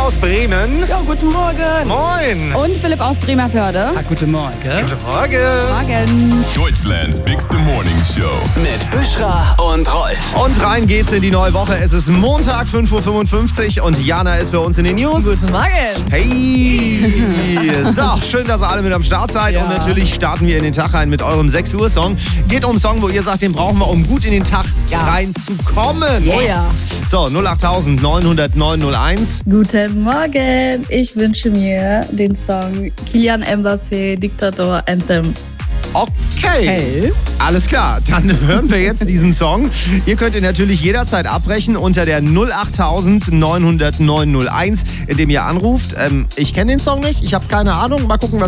aus Bremen. Ja, guten Morgen. Moin. Und Philipp aus Bremerförde. Guten Morgen. Guten Morgen. Morgen. Deutschlands bigste Morning Show. Mit Büschra und Rolf. Und rein geht's in die neue Woche. Es ist Montag, 5.55 Uhr und Jana ist bei uns in den News. Guten Morgen. Hey! So, schön, dass ihr alle mit am Start seid. Ja. Und natürlich starten wir in den Tag rein mit eurem 6 Uhr Song. Geht um einen Song, wo ihr sagt, den brauchen wir, um gut in den Tag reinzukommen. Oh ja. So, 08000 900 901. Guten Morgen, ich wünsche mir den Song Kylian Mbappé Diktator Anthem. Okay, Hey. alles klar. Dann hören wir jetzt diesen Song. Ihr könnt ihn natürlich jederzeit abbrechen unter der 08000 900 901, indem ihr anruft. Ich kenne den Song nicht, ich habe keine Ahnung. Mal gucken, was